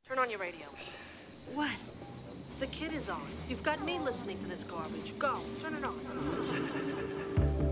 Turn on your radio. What? The Kid is on. You've got me listening to this garbage. Go, turn it on.